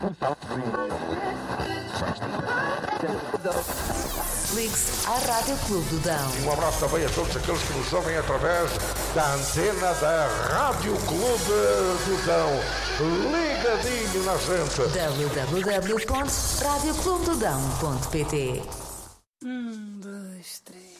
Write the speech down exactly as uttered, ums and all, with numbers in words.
Ligue-se à Rádio Clube do Dão. Um abraço também a todos aqueles que nos ouvem através da antena da Rádio Clube do Dão. Ligadinho na gente. w w w ponto rádio clube do dão ponto p t. Um, dois, três.